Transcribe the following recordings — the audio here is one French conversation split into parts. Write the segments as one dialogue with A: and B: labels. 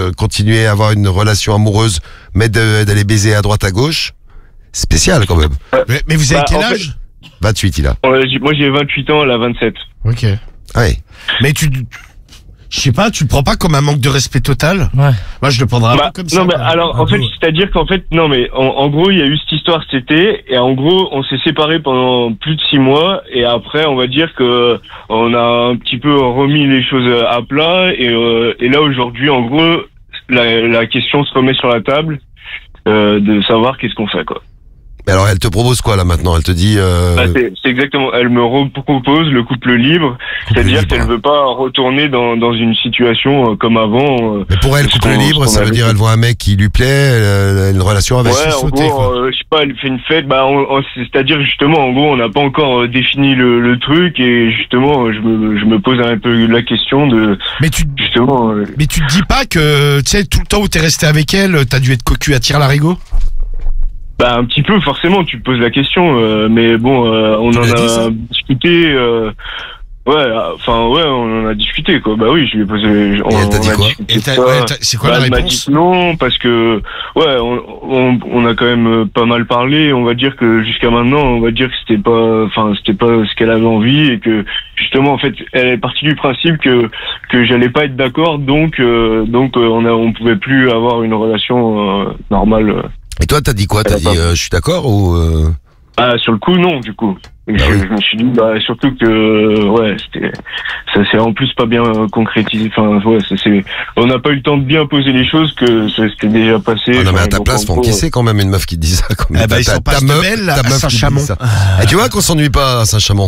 A: continuer à avoir une relation amoureuse, mais d'aller baiser à droite à gauche. Spécial quand même.
B: Mais vous avez quel âge?
A: 28 il a.
C: Moi j'ai 28 ans, elle a 27.
B: Ok.
A: Ouais.
B: Mais je sais pas, tu le prends pas comme un manque de respect total?
D: Ouais.
B: Moi je le prendrais un peu comme ça.
C: Non mais alors en fait c'est-à-dire qu'en fait non mais en gros il y a eu cette histoire cet été et en gros on s'est séparés pendant plus de 6 mois et après on va dire que on a un petit peu remis les choses à plat et là aujourd'hui en gros la question se remet sur la table de savoir qu'est-ce qu'on fait quoi.
A: Mais alors elle te propose quoi là maintenant? Elle te dit
C: c'est exactement, elle me propose le couple libre, c'est-à-dire qu'elle veut pas retourner dans une situation comme avant.
A: Mais pour elle, couple libre, ça veut dire elle voit un mec qui lui plaît, elle a une relation avec.
C: Ouais, en gros, je sais pas, elle fait une fête, c'est-à-dire justement, en gros, on n'a pas encore défini le truc et justement, je me pose un peu la question de.
B: Mais tu te dis pas que, tu sais, tout le temps où t'es resté avec elle, t'as dû être cocu à Tire-Larigot?
C: Bah un petit peu forcément, tu te poses la question, mais bon, on en a discuté. On en a discuté quoi. Bah oui, je lui ai posé.
A: Elle t'a dit quoi?
B: C'est quoi la réponse?
C: Elle m'a dit non parce que on a quand même pas mal parlé. On va dire que jusqu'à maintenant, on va dire que c'était pas ce qu'elle avait envie et que justement en fait, elle est partie du principe que j'allais pas être d'accord, donc on pouvait plus avoir une relation normale.
A: Et toi, t'as dit quoi? T'as dit je suis d'accord ou
C: sur le coup, non, du coup. Je me suis dit, surtout que, ça s'est en plus pas bien concrétisé. Enfin, on n'a pas eu le temps de bien poser les choses que ça s'était déjà passé.
A: Ah non, mais à ta place, faut encaisser quand même une meuf qui te dit ça. Comme
B: eh ben, ils sont pas belles à Saint-Chamond.
A: Et tu vois qu'on s'ennuie pas à Saint-Chamond.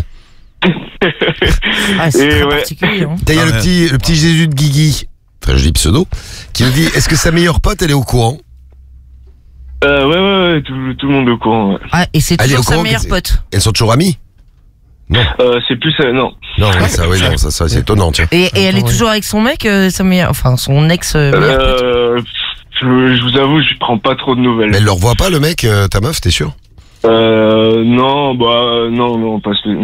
D: C'est très particulier, hein.
A: Il y a le petit Jésus de Guigui, enfin je dis pseudo, qui nous dit, est-ce que sa meilleure pote, elle est au courant?
C: Ouais, tout le monde est au courant. Ouais.
D: Ah, et c'est toujours sa meilleure pote.
A: Elles sont toujours amies? Non.
C: C'est plus non.
A: Non, ça c'est étonnant, tiens.
D: Et elle est toujours avec son mec, sa meilleure, enfin son ex.
C: Je vous avoue, je prends pas trop de nouvelles.
A: Mais elle le revoit pas le mec, ta meuf, t'es sûr?
C: Non, non.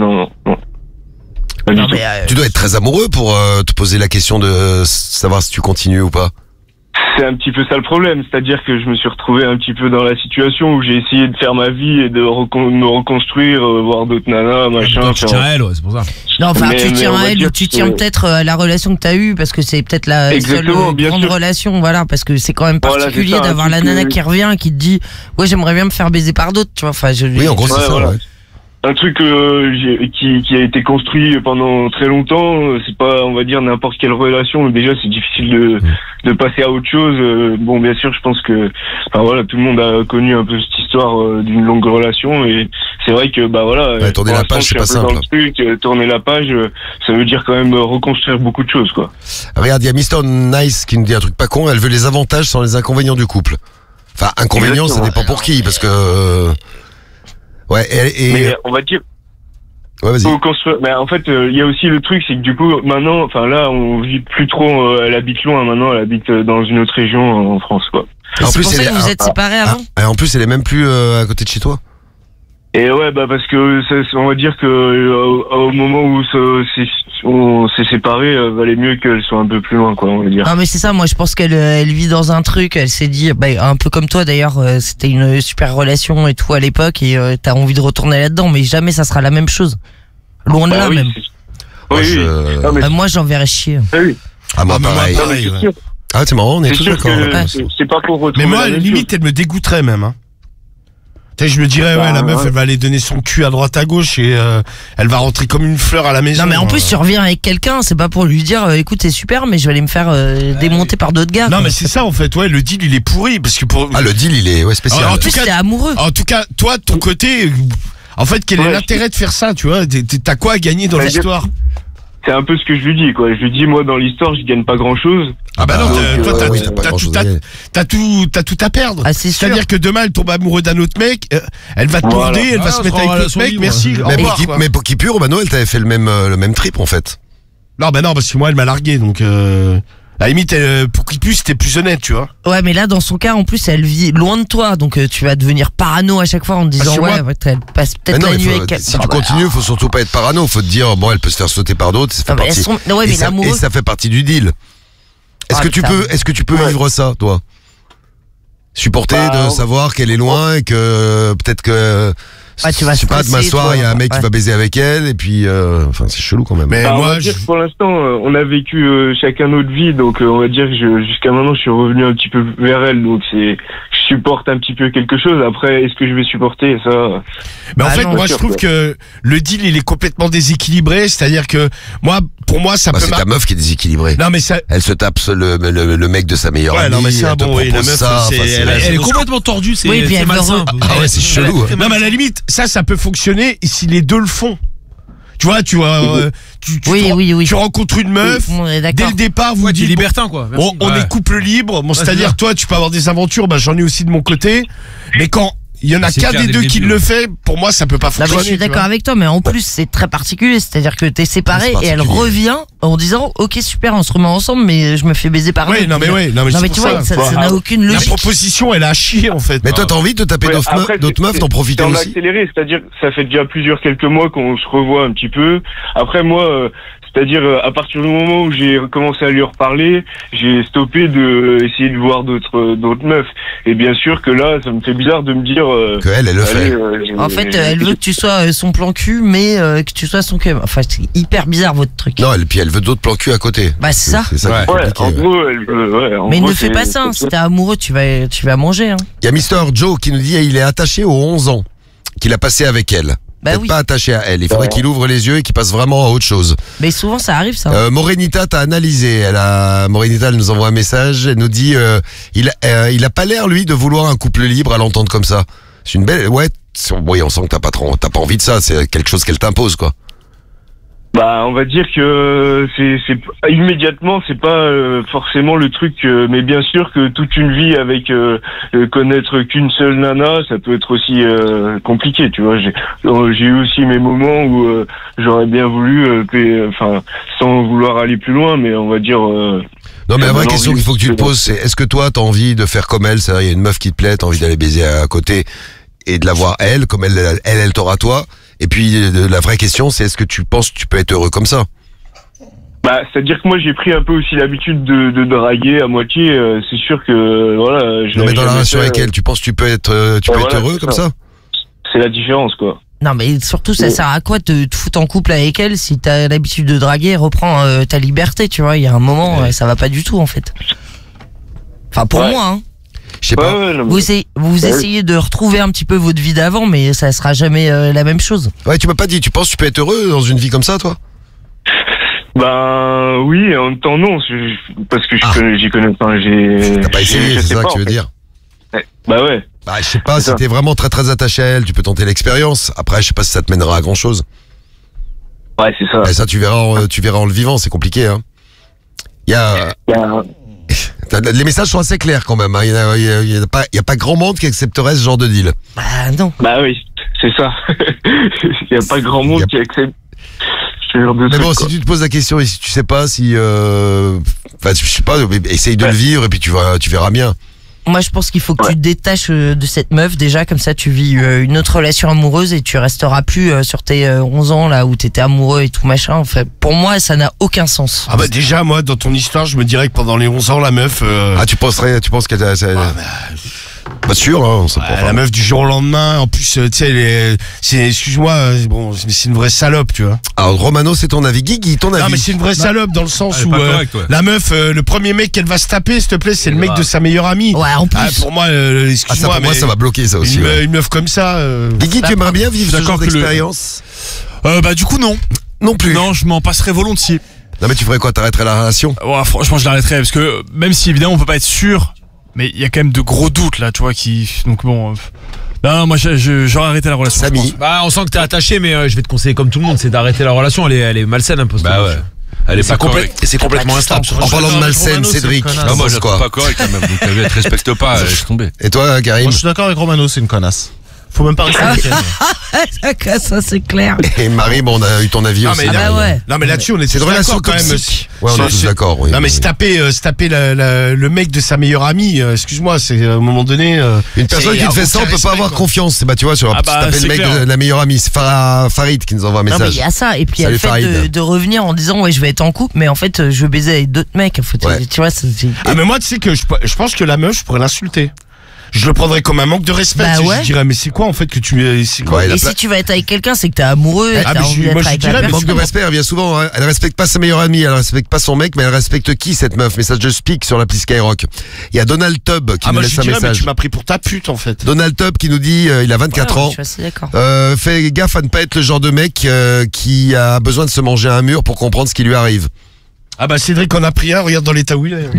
D: Non, mais
A: tu dois être très amoureux pour te poser la question de savoir si tu continues ou pas.
C: C'est un petit peu ça le problème, c'est-à-dire que je me suis retrouvé un petit peu dans la situation où j'ai essayé de faire ma vie et de me reconstruire, voir d'autres nanas, machin.
B: Tu tiens à elle, c'est pour ça.
D: Non, enfin, tu tiens à elle ou tu tiens peut-être à la relation que t'as eue parce que c'est peut-être la seule grande relation, voilà, parce que c'est quand même particulier d'avoir la nana qui revient et qui te dit, ouais, j'aimerais bien me faire baiser par d'autres, tu vois. Enfin,
A: oui, en gros, c'est ça. Voilà. Ouais.
C: Un truc qui a été construit pendant très longtemps, c'est pas, on va dire, n'importe quelle relation. Déjà, c'est difficile de passer à autre chose. Bon, bien sûr, je pense que, enfin voilà, tout le monde a connu un peu cette histoire d'une longue relation et c'est vrai que,
A: tourner la page, c'est pas simple.
C: Tourner la page, ça veut dire quand même reconstruire beaucoup de choses, quoi.
A: Regarde, il y a Mr. Nice qui nous dit un truc pas con. Elle veut les avantages sans les inconvénients du couple. Enfin, inconvénients, ça dépend pour qui, parce que. Ouais,
C: mais on va dire.
A: Ouais, vas-y.
C: Mais en fait, il y a aussi le truc, c'est que du coup, maintenant, enfin là, on vit plus trop. Elle habite loin. Maintenant, elle habite dans une autre région en France, quoi.
D: Et c'est pour ça que vous êtes séparés avant.
A: En plus, elle est même plus à côté de chez toi.
C: Et ouais, parce que on va dire que au moment où on s'est séparés, valait mieux qu'elle soit un peu plus loin, quoi, on va dire.
D: Non mais c'est ça, moi je pense qu'elle vit dans un truc, elle s'est dit, un peu comme toi d'ailleurs, c'était une super relation et tout à l'époque et t'as envie de retourner là-dedans, mais jamais ça sera la même chose. Loin de là
C: oui,
D: même. Moi j'en verrais chier.
C: Oui.
A: Ah moi pareil. Ah c'est marrant, on est tous d'accord.
C: C'est pas pour retrouver.
B: Mais moi, à la limite, elle me dégoûterait même, hein. Je me dirais, la meuf, elle va aller donner son cul à droite à gauche et elle va rentrer comme une fleur à la maison.
D: Non, mais en plus, tu reviens avec quelqu'un, c'est pas pour lui dire, écoute, c'est super, mais je vais aller me faire démonter par d'autres gars.
B: Non, mais c'est ça, en fait, le deal, il est pourri. Parce que
A: le deal, il est spécial.
D: En plus, t'es amoureux.
B: En tout cas, toi, de ton côté, en fait, quel est l'intérêt de faire ça, tu vois? T'as quoi à gagner dans l'histoire?
C: C'est un peu ce que je lui dis, quoi. Je lui dis, moi, dans l'histoire, je gagne pas grand-chose.
B: Ah bah non, toi, t'as tout à perdre.
D: Ah, c'est sûr.
B: C'est-à-dire que demain, elle tombe amoureuse d'un autre mec, elle va te demander, elle va se mettre avec l'autre mec, merci.
A: Mais pour qui pure, Mano, elle t'avait fait le même trip, en fait.
B: Non, non, parce que moi, elle m'a largué, donc à la limite, pour qu'il puisse, c'était plus honnête, tu vois.
D: Ouais, mais là, dans son cas, en plus, elle vit loin de toi, donc tu vas devenir parano à chaque fois en te disant, elle passe peut-être la nuit avec elle.
A: Si tu continues, faut surtout pas être parano, faut te dire, bon, elle peut se faire sauter par d'autres, ça fait partie.
D: Mais l'amoureux.
A: Et ça fait partie du deal. Est-ce que tu peux vivre ça, toi? Supporter de savoir qu'elle est loin et que peut-être que
D: tu vas
A: pas demain soir il y a un mec qui va baiser avec elle et puis enfin c'est chelou quand même.
C: Mais moi pour l'instant on a vécu chacun notre vie, donc on va dire que jusqu'à maintenant je suis revenu un petit peu vers elle, donc je supporte un petit peu quelque chose. Après est-ce que je vais supporter ça?
B: Mais en fait moi je trouve que le deal il est complètement déséquilibré, c'est-à-dire que pour moi ça peut
A: c'est ta meuf qui est déséquilibrée.
B: Non mais ça
A: elle se tape le mec de sa meilleure amie.
B: Non mais
A: elle te propose ça,
B: elle est complètement tordue, c'est
D: malsain.
A: Ah ouais, c'est chelou.
B: Non mais à la limite ça peut fonctionner si les deux le font. Tu vois, tu rencontres une meuf, dès le départ, vous dites
E: libertin quoi.
B: On est couple libre, c'est-à-dire toi tu peux avoir des aventures, j'en ai aussi de mon côté, mais quand il y en a qu'un des deux qui le fait, pour moi ça peut pas fonctionner.
D: Je suis d'accord avec toi, mais en plus c'est très particulier, c'est-à-dire que t'es séparé et elle revient en disant ok super on se remet ensemble mais je me fais baiser par
B: l'autre. Non mais tu vois
D: ça n'a aucune logique.
B: La proposition elle a à chier en fait.
A: Mais toi t'as envie de taper d'autres meufs, d'en profiter aussi?
C: On a accéléré, c'est-à-dire ça fait déjà quelques mois qu'on se revoit un petit peu. Après moi c'est-à-dire à partir du moment où j'ai commencé à lui reparler, j'ai stoppé de essayer de voir d'autres meufs. Et bien sûr que là, ça me fait bizarre de me dire
A: que elle le fait.
D: En fait, elle veut que tu sois son plan cul, mais que tu sois son cul. Enfin, c'est hyper bizarre votre truc.
A: Non, puis elle veut d'autres plans cul à côté.
D: Bah c'est ça.
A: C'est ça.
C: En gros, elle veut.
D: Mais ne fais pas ça. Si t'es amoureux, tu vas manger.
A: Il y a Mister Joe qui nous dit il est attaché aux 11 ans qu'il a passé avec elle. Pas attaché à elle. Il faudrait qu'il ouvre les yeux et qu'il passe vraiment à autre chose.
D: Mais souvent ça arrive ça.
A: Morenita t'a analysé. Morenita elle nous envoie un message. Elle nous dit il a pas l'air lui de vouloir un couple libre à l'entendre comme ça. C'est une belle on sent que t'as pas envie de ça. C'est quelque chose qu'elle t'impose quoi.
C: Bah, on va dire que c'est immédiatement, c'est pas forcément le truc, mais bien sûr que toute une vie avec connaître qu'une seule nana, ça peut être aussi compliqué, tu vois. J'ai eu aussi mes moments où j'aurais bien voulu, sans vouloir aller plus loin, mais on va dire.
A: Non, mais la vraie question qu'il faut que tu te poses, c'est est-ce que toi t'as envie de faire comme elle, c'est-à-dire il y a une meuf qui te plaît, t'as envie d'aller baiser à côté et de la voir elle, comme elle t'aura toi. Et puis la vraie question, c'est est-ce que tu penses que tu peux être heureux comme ça?
C: Bah, c'est-à-dire que moi j'ai pris un peu aussi l'habitude de draguer à moitié. C'est sûr que voilà.
A: Non mais dans la relation avec elle, tu penses que tu peux être heureux comme ça?
C: C'est la différence quoi.
D: Non mais surtout ça sert à quoi de te foutre en couple avec elle si t'as l'habitude de draguer, reprends ta liberté, tu vois. Il y a un moment ça va pas du tout en fait. Enfin pour moi hein.
A: Je sais pas.
D: Vous essayez de retrouver un petit peu votre vie d'avant, mais ça sera jamais la même chose.
A: Ouais, tu m'as pas dit, tu penses que tu peux être heureux dans une vie comme ça, toi?
C: Ben oui, en même temps non, parce que j'y connais pas.
A: T'as pas essayé, c'est ça que tu veux dire?
C: Bah ouais.
A: Bah je sais pas, si t'es vraiment très très attaché à elle, tu peux tenter l'expérience. Après, je sais pas si ça te mènera à grand chose.
C: Ouais, c'est ça.
A: Et ça, tu verras en le vivant, c'est compliqué, hein. Les messages sont assez clairs quand même. Il y a pas grand monde qui accepterait ce genre de deal.
D: Bah non.
C: Bah oui, c'est ça. Il y a pas grand monde qui accepte ce genre de truc.
A: Mais bon, si tu te poses la question et si tu sais pas si, je sais pas, essaye de le vivre et puis tu verras bien.
D: Moi, je pense qu'il faut que tu te détaches de cette meuf déjà, comme ça tu vis une autre relation amoureuse et tu resteras plus sur tes 11 ans là où t'étais amoureux et tout machin. En fait, pour moi, ça n'a aucun sens.
B: Ah bah déjà, moi, dans ton histoire, je me dirais que pendant les 11 ans, la meuf...
A: Ah, tu penses qu'elle... Pas sûr, hein.
B: La meuf du jour au lendemain, en plus, tu sais, excuse-moi, c'est une vraie salope, tu vois.
A: Alors, Romano, c'est ton avis. Guigui, ton avis.
B: Non, mais c'est une vraie salope dans le sens où la meuf, le premier mec qu'elle va se taper, s'il te plaît, c'est le mec de sa meilleure amie.
D: Ouais, en plus.
B: Pour moi, excuse-moi,
A: moi, ça va bloquer ça aussi.
B: Une meuf comme ça.
A: Guigui, tu aimerais bien vivre ce genre d'expérience?
E: Bah, du coup, non.
A: Non plus.
E: Non, je m'en passerais volontiers.
A: Non, mais tu ferais quoi? T'arrêterais la relation?
E: Ouais, franchement, je l'arrêterais parce que même si évidemment on peut pas être sûr. Mais il y a quand même de gros doutes là, tu vois, donc bon. Non, moi j'aurais arrêté la relation.
A: Samy.
F: Bah, on sent que t'es attaché, mais je vais te conseiller comme tout le monde, c'est d'arrêter la relation. Elle est malsaine un peu.
E: Bah ouais. Elle est pas correcte.
F: C'est complètement instable.
A: En parlant de malsaine, Cédric.
E: Non, moi je suis pas correct quand même. Donc elle te respecte pas, laisse tomber.
A: Et toi, Karim?
G: Moi je suis d'accord avec Romano, c'est une connasse.
B: faut même pas rester avec elle.
D: Ça, c'est clair.
A: Et Marie, bon, on a eu ton avis aussi.
B: Non, mais là-dessus, on est
A: de relation
B: quand même.
A: Ouais, on est tous d'accord. Oui,
B: non, mais se taper le mec de sa meilleure amie, excuse-moi, c'est à un moment donné.
A: Une personne qui te fait ça, on peut pas avoir confiance. Bah, tu vois, sur taper le mec de la meilleure amie. C'est Farid qui nous envoie un message.
D: Non, mais il y a ça. Et puis, il y a le fait de revenir en disant, ouais, je vais être en couple, mais en fait, je veux baiser avec d'autres mecs. Tu vois,
B: mais moi, tu sais que je pense que la meuf, je pourrais l'insulter. Je le prendrais comme un manque de respect. Je dirais, mais c'est quoi en fait que tu es.
D: Et si tu vas être avec quelqu'un, c'est que t'es amoureux. T'as envie d'être avec la
A: manque de respect revient souvent. Hein. Elle respecte pas sa meilleure amie, elle respecte pas son mec, mais elle respecte qui cette meuf? Message de Speak sur l'appli Skyrock. Il y a Donald Tubb qui nous laisse un message.
B: Mais tu m'as pris pour ta pute en fait.
A: Donald Tubb qui nous dit, il a 24 ans.
D: Je suis assez d'accord.
A: Fais gaffe à ne pas être le genre de mec qui a besoin de se manger un mur pour comprendre ce qui lui arrive.
B: Ah bah Cédric en a pris un, regarde dans l'état où il est.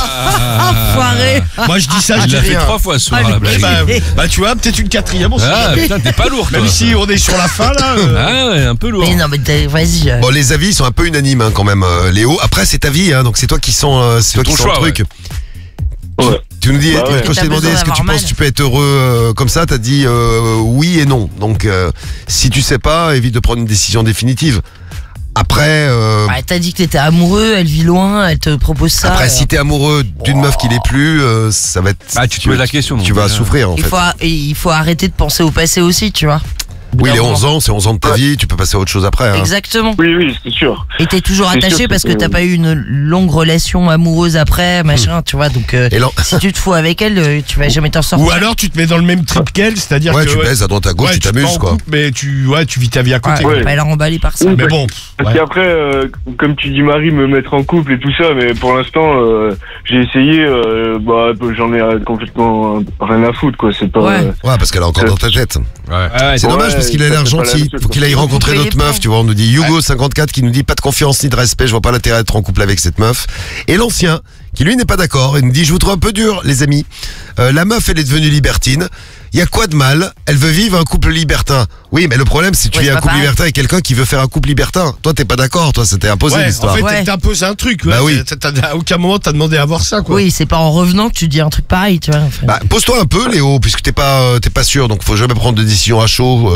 D: Foiré.
B: Moi je dis ça, je dis
F: rien. Il l'a fait 3 fois ce soir la blague.
B: Bah tu vois, peut-être une 4e aussi.
F: Ah putain, t'es pas lourd toi.
B: Même si on est sur la fin là.
F: Ah ouais, un peu lourd.
D: Mais non mais vas-y.
A: Bon, les avis sont un peu unanimes hein, quand même, Léo. Après c'est ta vie, hein, donc c'est toi qui sens, c'est toi qui sens le truc.
C: Ouais.
A: Tu nous dis, quand je t'ai demandé est-ce que tu penses que tu peux être heureux comme ça, t'as dit oui et non. Donc si tu sais pas, évite de prendre une décision définitive. Après,
D: t'as dit que t'étais amoureux, elle vit loin, elle te propose ça.
A: Après, si t'es amoureux d'une meuf qui l'est plus, ça va être.
F: Ah, tu te poses la question.
A: Tu vas souffrir en fait.
D: Il faut arrêter de penser au passé aussi, tu vois.
A: Oui, les 11 ans, c'est 11 ans de ta vie, tu peux passer à autre chose après. Hein.
D: Exactement.
C: Oui, c'est sûr.
D: Et t'es toujours attaché parce que t'as pas eu une longue relation amoureuse après, machin, tu vois. Donc, si tu te fous avec elle, tu vas jamais t'en sortir.
B: Ou alors tu te mets dans le même trip qu'elle, c'est-à-dire que.
A: Tu baises à droite à gauche, tu t'amuses quoi.
B: Mais tu vis ta vie à côté.
D: Ouais, pas l'air emballé par ça.
B: Mais bon.
C: Parce qu'après, comme tu dis Marie, me mettre en couple et tout ça, mais pour l'instant, j'ai essayé, j'en ai complètement rien à foutre quoi. C'est pas.
A: Ouais, parce qu'elle est encore dans ta tête. C'est dommage parce qu'il a l'air gentil. Faut qu'il aille rencontrer d'autres meufs, tu vois. On nous dit Hugo54 qui nous dit pas de confiance ni de respect, je vois pas l'intérêt d'être en couple avec cette meuf. Et l'ancien qui lui n'est pas d'accord, il nous dit je vous trouve un peu dur les amis. La meuf elle est devenue libertine. Il y a quoi de mal? Elle veut vivre un couple libertin. Oui, mais le problème c'est que tu vis un couple libertin avec quelqu'un qui veut faire un couple libertin. Toi t'es pas d'accord, toi ça t'est imposé l'histoire.
B: En fait t'es imposé un truc.
A: Bah oui.
B: À aucun moment t'as demandé à voir ça quoi.
D: Oui, c'est pas en revenant que tu dis un truc pareil, tu vois. En fait.
A: Bah pose-toi un peu Léo, puisque t'es pas sûr, donc faut jamais prendre de décision à chaud.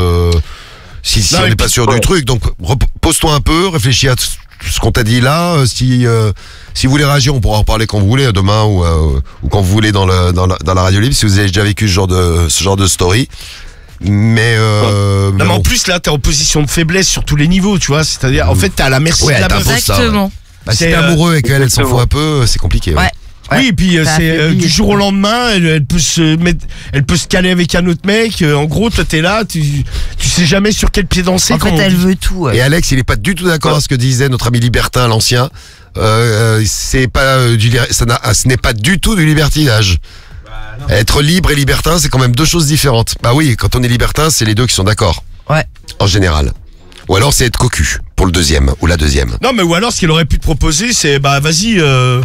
A: Si on n'est pas sûr du truc, donc pose-toi un peu, réfléchis à ce qu'on t'a dit là. Si vous voulez réagir, on pourra en reparler quand vous voulez, demain ou quand vous voulez dans la radio libre, si vous avez déjà vécu ce genre de story. Mais
B: en plus là t'es en position de faiblesse sur tous les niveaux, tu vois, c'est-à-dire en fait t'es à la merci de la meuf.
D: Exactement.
A: Si t'es amoureux et qu'elle s'en fout un peu, c'est compliqué.
D: Ouais.
B: Oui, et puis c'est du jour au lendemain, elle peut se caler avec un autre mec. En gros, toi t'es là, tu sais jamais sur quel pied danser.
D: En fait, elle veut tout.
A: Et Alex, il est pas du tout d'accord à ce que disait notre ami libertin, l'ancien. C'est pas ce n'est pas du tout du libertinage. Être libre et libertin, c'est quand même deux choses différentes. Bah oui, quand on est libertin, c'est les deux qui sont d'accord.
D: Ouais.
A: En général. Ou alors c'est être cocu pour le deuxième ou la deuxième.
B: Non, mais ou alors ce qu'il aurait pu te proposer, c'est vas-y.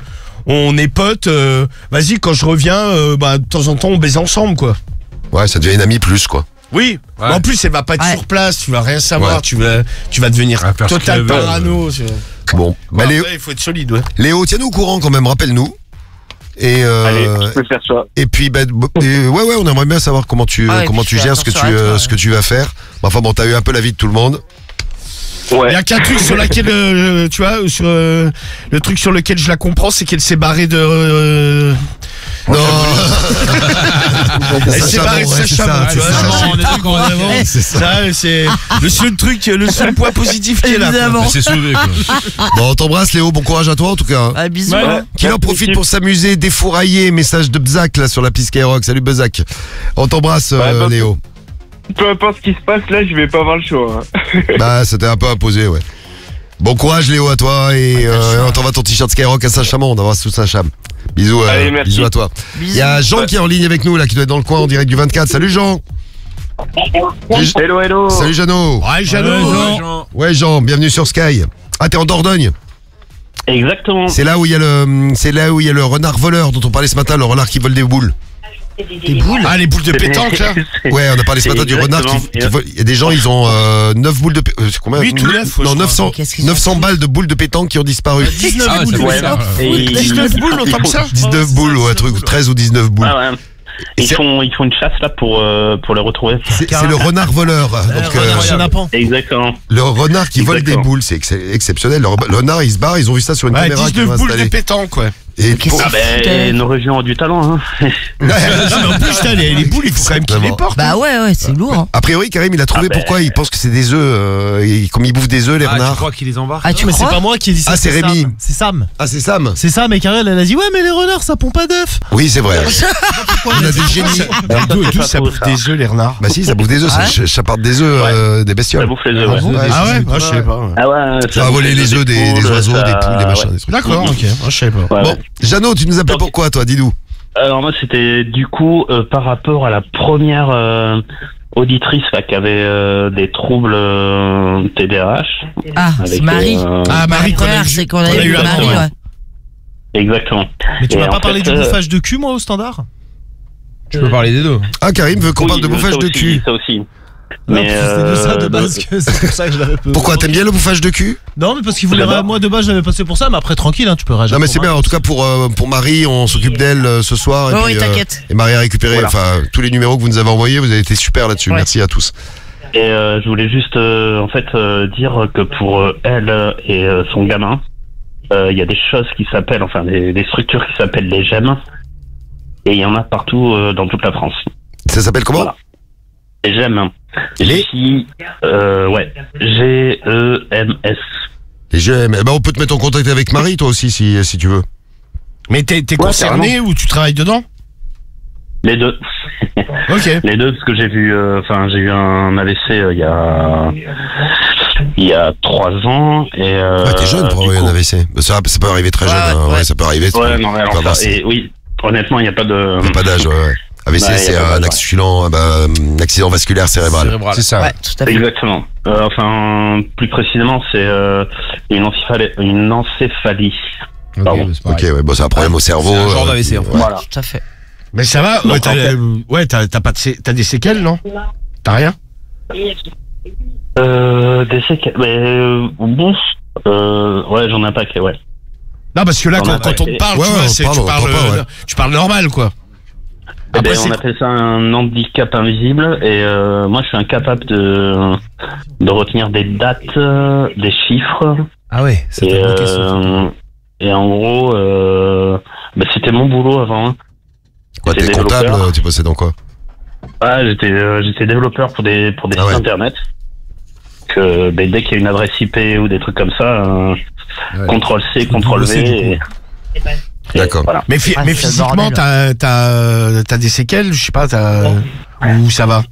B: On est potes, vas-y quand je reviens, de temps en temps on baise ensemble quoi.
A: Ouais, ça devient une amie plus quoi.
B: Oui, mais en plus elle va pas être sur place, tu vas rien savoir, tu vas devenir total parano.
A: Bon, Léo,
B: il faut être solide.
A: Léo, tiens-nous au courant quand même, rappelle-nous. Et
C: allez, je peux faire ça.
A: Et puis on aimerait bien savoir comment tu gères ce que tu vas faire. Enfin bon, t'as eu un peu la vie de tout le monde.
C: Ouais.
B: Il y a qu'un truc sur lequel tu vois, sur le truc sur lequel je la comprends, c'est qu'elle s'est barrée de
A: non.
B: Elle s'est barrée de sa chameau, tu vois. C'est ça, c'est le seul point positif qui est là.
F: C'est sauvé quoi.
A: Bon, on t'embrasse Léo, bon courage à toi en tout cas.
D: Bisous.
A: Qu'il en profite pour s'amuser, défourailler, message de Bzak là sur la piste Skyrock. Salut Bzak. On t'embrasse Léo.
C: Peu importe ce qui se passe là, je vais pas avoir le choix.
A: Bah, c'était un peu imposé, ouais. Bon courage Léo à toi et on t'envoie ton t-shirt Skyrock à Saint-Chamond, on embrasse tout Saint-Cham. Bisous, bisous à toi. Il y a Jean qui est en ligne avec nous là, qui doit être dans le coin en direct du 24. Salut Jean.
C: Hello.
A: Salut Jeannot.
B: Ouais Jeannot.
A: Ouais Jean, bienvenue sur Sky. Ah, t'es en Dordogne.
C: Exactement.
A: C'est là où il y a le renard voleur dont on parlait ce matin, le renard qui vole des boules.
D: Des boules.
B: Ah, les boules de pétanque là.
A: Ouais, on a parlé ce matin du renard qui vole. Il y a des gens, ils ont 9 boules de pétanque. Combien?
B: 8 ou 9
A: Non, 900 balles de boules de pétanque qui ont disparu.
B: 19 boules. 19 boules, comme ça.
A: 19 boules, ouais, truc 13 ou 19 boules.
G: Ah ouais. Ils font une chasse là pour les retrouver.
A: C'est le renard voleur. Donc,
G: exactement.
A: Le renard qui vole des boules, c'est exceptionnel. Le renard, il se barre, ils ont vu ça sur une caméra.
B: 19 boules de pétanque, quoi.
A: Et
G: nos régions ont du talent. Hein.
B: En plus, les boules, il faut quand même qu'ils les portent.
D: Bah ouais, c'est lourd.
A: A priori, Karim, il a trouvé pourquoi il pense que c'est des œufs. Comme ils bouffent des œufs, les renards.
F: Tu crois qu'il les embarque?
H: Mais c'est pas moi qui ai dit ça.
A: Ah, c'est Rémi.
H: C'est Sam.
A: Ah, c'est Sam.
H: C'est Sam et Karel, elle a dit ouais, mais les renards, ça pond pas d'œufs.
A: Oui, c'est vrai. On a des génies.
B: D'où ça bouffe des œufs, les renards?
A: Bah si, ça bouffe des œufs. Ça part des œufs des bestioles.
G: Ça bouffe les œufs.
B: Ah ouais, je sais pas.
A: Ça va voler les œufs des oiseaux, des poules, des machins.
B: D'accord, ok. Je sais pas.
A: Bon, Jeannot, tu nous appelles pourquoi, toi? Dis-nous.
G: Alors moi, c'était du coup par rapport à la première auditrice qui avait des troubles TDAH.
D: Ah, c'est Marie.
B: Marie,
D: c'est qu'on a eu Marie, ouais.
G: Exactement.
H: Mais tu m'as pas parlé du bouffage de cul, moi, au standard?
F: Je peux parler des deux.
A: Ah, Karim veut qu'on parle de bouffage de cul.
G: Ça aussi.
H: Mais c'était de ça de base que c'est pour ça que je l'avais pas.
A: Pourquoi t'aimes bien le bouffage de cul?
H: Non, mais parce qu'il voulait. Moi de base, j'avais passé pour ça, mais après tranquille, tu peux réagir.
A: Non, mais c'est bien. En tout cas, pour Marie, on s'occupe d'elle ce soir.
D: Oh, oui, t'inquiète.
A: Et Marie a récupéré tous les numéros que vous nous avez envoyés. Vous avez été super là-dessus.
D: Ouais.
A: Merci à tous.
G: Et je voulais juste dire que pour elle et son gamin, il y a des choses qui s'appellent, des structures qui s'appellent les GEM. Et il y en a partout dans toute la France.
A: Ça s'appelle comment?
G: Voilà. Les GEM. G-E-M-S.
A: Les GEM. On peut te mettre en contact avec Marie, toi aussi, si tu veux.
B: Mais t'es concerné ou tu travailles dedans?
G: Les deux.
B: Ok.
G: Les deux, parce que j'ai eu un AVC il y a 3 ans et
A: t'es jeune pour avoir un AVC. Ça peut arriver très jeune. Ça peut arriver.
G: Ouais, non, mais alors oui, honnêtement, il n'y a pas de.
A: Il n'y a pas d'âge, ouais. AVC, c'est un accident vasculaire cérébral.
F: C'est ça.
D: Ouais, tout à fait.
G: Exactement. Plus précisément, c'est une encéphalie. Pardon.
A: Ok, ouais, c'est un problème au cerveau.
F: C'est un genre d'AVC.
G: Voilà.
D: Tout à fait.
B: Mais ça va?
G: Donc,
B: T'as des séquelles, non? T'as rien?
G: Des séquelles. Ouais, j'en ai un paquet, ouais.
B: Non, parce que là, quand on te parle, tu parles normal, quoi.
G: Après, on appelle ça un handicap invisible et moi je suis incapable de retenir des dates, des chiffres.
F: Ah ouais, c'est une question.
G: Et en gros, c'était mon boulot avant.
A: Quoi, t'es comptable, tu bossais dans quoi?
G: Ah, j'étais développeur pour des sites internet. Que dès qu'il y a une adresse IP ou des trucs comme ça, CTRL-C, CTRL-V.
A: D'accord.
G: Voilà.
B: Mais physiquement, t'as des séquelles, je sais pas, où ça va?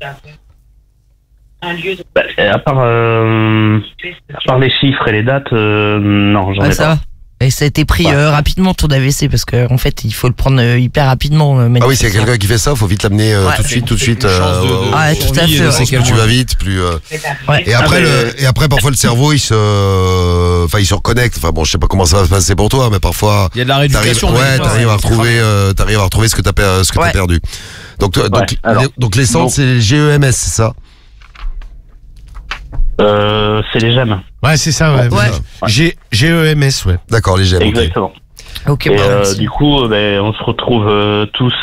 G: À part les chiffres et les dates, non, j'en ai pas.
D: Et ça a été pris rapidement ton AVC parce que en fait il faut le prendre hyper rapidement.
A: Ah oui, s'il y a quelqu'un qui fait ça, faut vite l'amener tout de suite.
D: Tout à fait.
A: Plus tu vas vite, plus. Et après, parfois le cerveau il se reconnecte. Enfin bon, je sais pas comment ça va se passer pour toi, mais parfois.
F: Il y a de la rééducation.
A: T'arrives à retrouver ce que t'as perdu. Donc l'essence c'est GEMS, c'est ça?
G: C'est les GEM.
B: Ouais, c'est ça, ouais. GEMS, ouais.
A: D'accord, les GEM.
G: Exactement.
D: Ok.
G: Et du coup, on se retrouve tous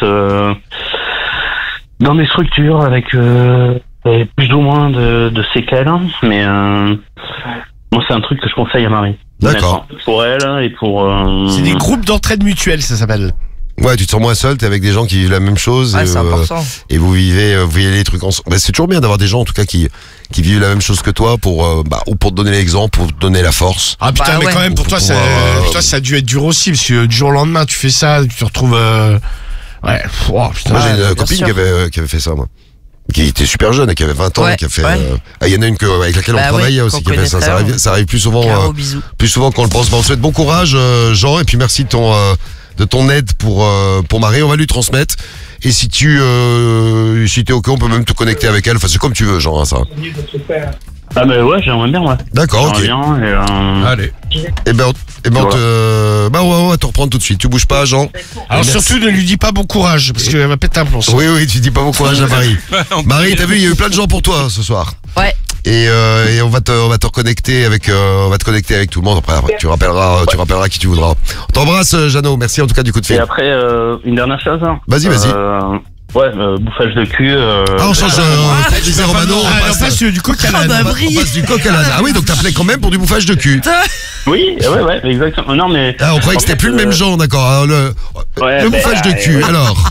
G: dans des structures avec plus ou moins de séquelles, mais moi c'est un truc que je conseille à Marie.
A: D'accord.
G: Pour elle et pour.
B: C'est des groupes d'entraide mutuelle, ça s'appelle.
A: Ouais, tu te sens moins seul, t'es avec des gens qui vivent la même chose.
D: Ouais, c'est important.
A: Et vous vivez les trucs ensemble. C'est toujours bien d'avoir des gens, en tout cas, qui vivent la même chose que toi pour te donner l'exemple, pour te donner la force.
B: Ah putain, mais quand même, pour toi, ça a dû être dur aussi, parce que du jour au lendemain, tu fais ça, tu te retrouves, ouais, putain.
A: Moi, j'ai une copine qui avait fait ça, moi. Qui était super jeune et qui avait 20 ans, qui a fait, il y en a une avec laquelle on travaille aussi, qui a fait ça. Ça arrive plus souvent qu'on le pense. On souhaite bon courage, Jean, et puis merci de ton aide pour Marie, on va lui transmettre. Et si t'es ok, on peut même te connecter avec elle. Enfin, c'est comme tu veux, Jean, ça.
G: Ah mais ouais, j'aimerais bien, ouais.
A: D'accord, ok.
F: Allez.
A: Et on va te reprendre tout de suite. Tu bouges pas, Jean.
B: Alors surtout, ne lui dis pas bon courage, parce qu'elle va péter un plomb.
A: Oui, tu dis pas bon courage à Marie. Marie, t'as vu, il y a eu plein de gens pour toi ce soir.
D: Ouais.
A: Et on va te reconnecter avec tout le monde. Après, tu rappelleras qui tu voudras. On t'embrasse, Jeannot. Merci en tout cas du coup de fil.
G: Et après, une dernière chose.
A: Vas-y.
G: Ouais, bouffage de cul.
A: on change disait Romano, on passe
B: du coq à l'âne.
A: On passe du coq à l'âne. Ah oui, donc t'appelais quand même pour du bouffage de cul.
G: Oui, ouais, exactement. Non, mais.
A: Ah, on croyait que c'était plus le même genre, d'accord. Alors, le bouffage de cul, alors.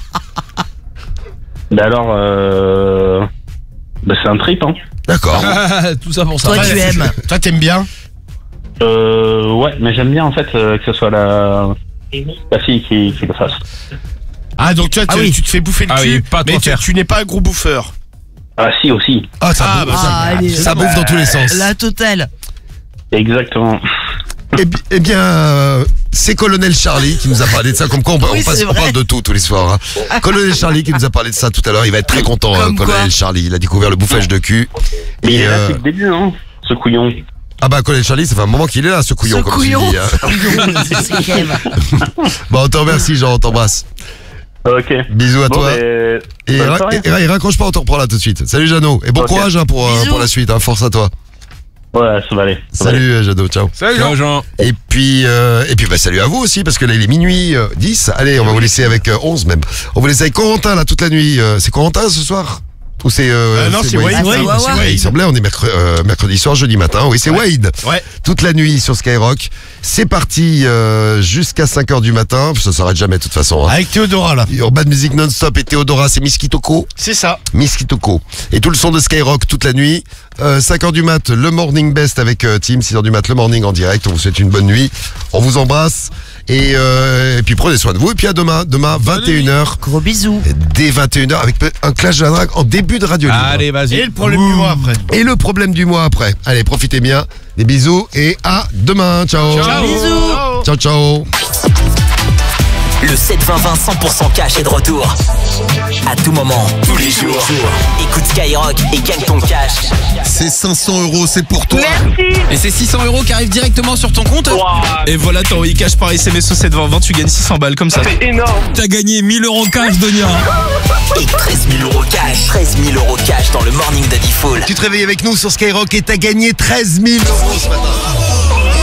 G: Bah alors, c'est un trip, hein.
A: D'accord.
F: Tout ça pour ça.
D: Toi, tu aimes.
B: Toi, t'aimes bien?
G: Ouais, mais j'aime bien en fait que ce soit la fille qui le fasse.
B: Ah, donc toi, tu te fais bouffer le cul,
F: oui, pas
B: mais
F: toi
B: tu n'es pas un gros bouffeur.
G: Ah, si, aussi.
A: Ah, ça bouffe dans tous les sens.
D: La totale.
G: Exactement.
A: Eh bien, c'est Colonel Charlie qui nous a parlé de ça. Comme quoi, on parle de tout tous les soirs. Hein. Colonel Charlie qui nous a parlé de ça tout à l'heure. Il va être très content, Colonel Charlie. Il a découvert le bouffage de cul.
G: Mais il est là depuis le début, hein, ce couillon.
A: Ah bah, Colonel Charlie, ça fait un moment qu'il est là, ce couillon, comme tu dis. Hein. Bon, on te remercie, Jean, on t'embrasse.
G: Ok.
A: Bisous à toi. Et raccroche pas, on te reprend là tout de suite. Salut Jeannot. Et bon courage pour la suite, hein. Force à toi.
G: Ouais, ça va aller.
A: Salut Jeannot, ciao.
F: Salut Jean.
A: Et puis salut à vous aussi, parce que là il est minuit 10. Allez, on va vous laisser avec 11 même. On va vous laisser avec Corentin là toute la nuit. C'est Corentin ce soir? Ou c'est
B: non, c'est Wade.
A: Il semblait, on est mercredi soir, jeudi matin. Oui, c'est Wade.
B: Ouais.
A: Toute la nuit sur Skyrock. C'est parti jusqu'à 5h du matin. Ça s'arrête jamais de toute façon. Hein.
B: Avec Théodora là.
A: Urban Music non-stop et Théodora, c'est Miss Kitoko.
B: C'est ça.
A: Miss Kitoko. Et tout le son de Skyrock toute la nuit. 5h du mat, le morning best avec Tim. 6h du mat, le morning en direct. On vous souhaite une bonne nuit. On vous embrasse. Et puis prenez soin de vous. Et puis à demain 21h.
D: Gros bisous.
A: Dès 21h avec un clash de la drague en début de radio.
F: Allez, vas-y.
B: Et le problème du mois après.
A: Et le problème du mois après. Allez, profitez bien. Des bisous et à demain. Ciao.
B: Ciao.
D: Bisous.
A: Ciao, ciao.
I: Le 7-20-20 100% cash est de retour. À tout moment, tous les jours. Écoute Skyrock et gagne ton cash.
A: C'est 500 €, c'est pour toi.
J: Merci.
K: Et c'est 600 € qui arrivent directement sur ton compte.
J: Wow.
K: Et voilà, t'as envoyé cash par SMS au 7-20-20, tu gagnes 600 balles comme ça.
J: C'est énorme.
K: T'as gagné 1000 € cash, Donia.
I: Et 13 000 € cash. 13 000 € cash dans le morning de Diffoul.
A: Tu te réveilles avec nous sur Skyrock et t'as gagné 13 000 € ce matin.